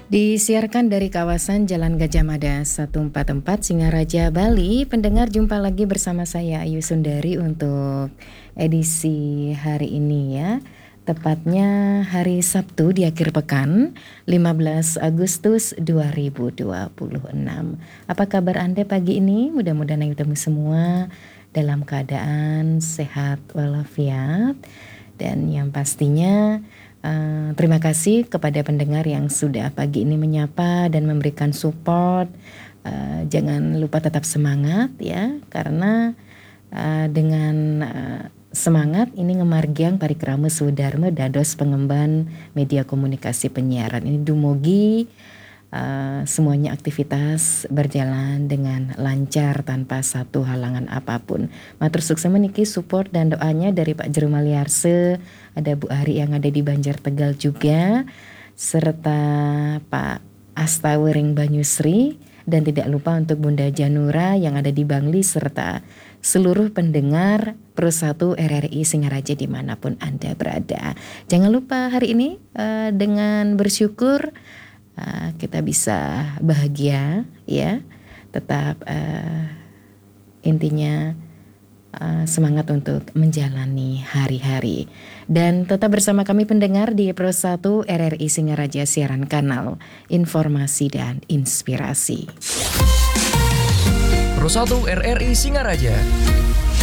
Disiarkan dari kawasan Jalan Gajah Mada 144 Singaraja, Bali. Pendengar, jumpa lagi bersama saya Ayu Sundari untuk edisi hari ini ya. Tepatnya hari Sabtu di akhir pekan 15 Agustus 2026. Apa kabar Anda pagi ini? Mudah-mudahan Ayu temu semua dalam keadaan sehat walafiat. Dan yang pastinya terima kasih kepada pendengar yang sudah pagi ini menyapa dan memberikan support. Jangan lupa tetap semangat ya, karena dengan semangat ini ngemargiang parikrama Sudarma dados pengemban media komunikasi penyiaran ini dumugi semuanya aktivitas berjalan dengan lancar tanpa satu halangan apapun. Matur sukses meniki support dan doanya dari Pak Jero Maliarse, ada Bu Ari yang ada di Banjar Tegal juga, serta Pak Asta Wering Banyusri, dan tidak lupa untuk Bunda Janura yang ada di Bangli, serta seluruh pendengar Pro 1 RRI Singaraja dimanapun Anda berada. Jangan lupa hari ini dengan bersyukur kita bisa bahagia ya, tetap intinya semangat untuk menjalani hari-hari. Dan tetap bersama kami pendengar di Pro 1 RRI Singaraja, siaran kanal informasi dan inspirasi. Pro 1 RRI Singaraja